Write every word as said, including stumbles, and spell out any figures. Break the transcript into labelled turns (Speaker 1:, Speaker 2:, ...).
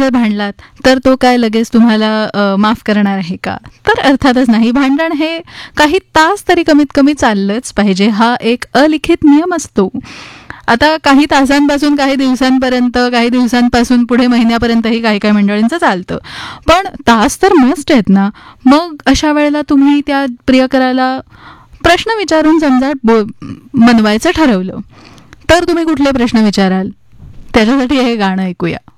Speaker 1: जर भांडलात तर तो काय लगेच तुम्हाला अ, माफ करणार आहे का? तर अर्थातच नाही. भांडण हे काही तास तरी कमीत कमी चाललंच पाहिजे. हा एक अलिखित नियम असतो. आता काही तासांपासून काही दिवसांपर्यंत, काही दिवसांपासून पुढे महिन्यापर्यंतही काही काही मंडळींचं चालतं. पण तास तर मस्ट आहेत ना. मग अशा वेळेला तुम्ही त्या प्रियकराला प्रश्न विचारून समजा बो मनवायचं ठरवलं, तर तुम्ही कुठले प्रश्न विचाराल? त्याच्यासाठी हे गाणं ऐकूया.